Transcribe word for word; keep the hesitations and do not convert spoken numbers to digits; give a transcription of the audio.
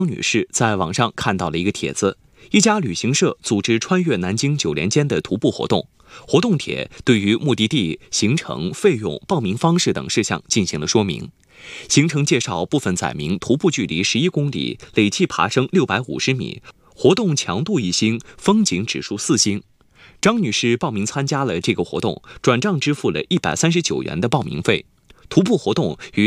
女士在网上看到了一个帖子，一家旅行社组织穿越南京九连间的徒步活动，活动帖对于目的地、行程、费用、报名方式等事项进行了说明。行程介绍部分载明徒步距离十一公里，累计爬升六百五十米，活动强度一星，风景指数四星。张女士报名参加了这个活动，转账支付了一百三十九元的报名费。徒步活动于